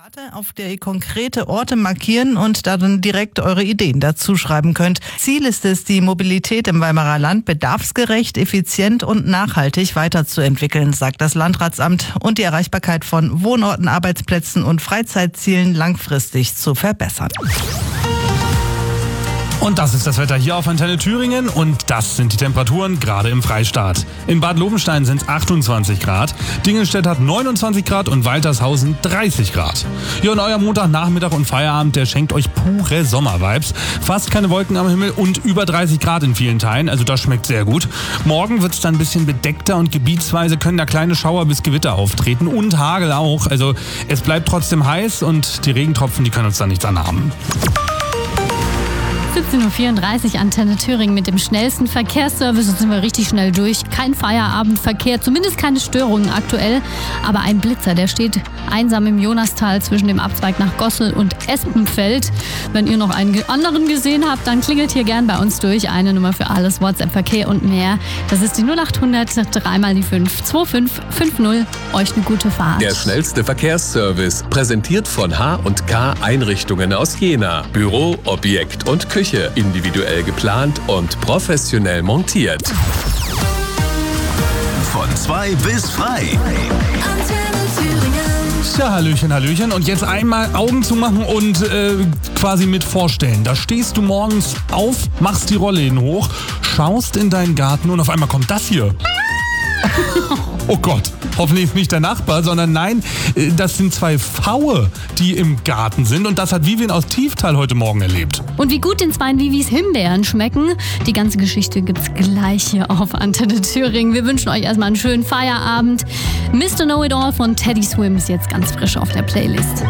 Karte, auf der ihr konkrete Orte markieren und dann direkt eure Ideen dazu schreiben könnt. Ziel ist es, die Mobilität im Weimarer Land bedarfsgerecht, effizient und nachhaltig weiterzuentwickeln, sagt das Landratsamt, und die Erreichbarkeit von Wohnorten, Arbeitsplätzen und Freizeitzielen langfristig zu verbessern. Und das ist das Wetter hier auf Antenne Thüringen und das sind die Temperaturen gerade im Freistaat. In Bad Lobenstein sind es 28 Grad, Dingelstedt hat 29 Grad und Waltershausen 30 Grad. Ja, und euer Montagnachmittag und Feierabend, der schenkt euch pure Sommervibes. Fast keine Wolken am Himmel und über 30 Grad in vielen Teilen, also das schmeckt sehr gut. Morgen wird es dann ein bisschen bedeckter und gebietsweise können da kleine Schauer bis Gewitter auftreten und Hagel auch. Also es bleibt trotzdem heiß und die Regentropfen, die können uns dann nichts anhaben. 17.34 Uhr Antenne Thüringen mit dem schnellsten Verkehrsservice. Jetzt sind wir richtig schnell durch. Kein Feierabendverkehr, zumindest keine Störungen aktuell. Aber ein Blitzer, der steht einsam im Jonastal zwischen dem Abzweig nach Gossel und Espenfeld. Wenn ihr noch einen anderen gesehen habt, dann klingelt hier gern bei uns durch. Eine Nummer für alles, WhatsApp-Verkehr und mehr. Das ist die 0800 3 mal die 5 2550. Euch eine gute Fahrt. Der schnellste Verkehrsservice, präsentiert von H&K Einrichtungen aus Jena. Büro, Objekt und Küche, individuell geplant und professionell montiert. Von 2 bis frei. Ja, Hallöchen, Hallöchen. Und jetzt einmal Augen zumachen und quasi mit vorstellen. Da stehst du morgens auf, machst die Rollläden hoch, schaust in deinen Garten und auf einmal kommt das hier. Oh Gott, hoffentlich ist nicht der Nachbar, sondern nein, das sind 2 Pfaue, die im Garten sind. Und das hat Vivian aus Tieftal heute Morgen erlebt. Und wie gut den 2 Vivis Himbeeren schmecken, die ganze Geschichte gibt's gleich hier auf Antenne Thüringen. Wir wünschen euch erstmal einen schönen Feierabend. Mr. Know It All von Teddy Swims jetzt ganz frisch auf der Playlist.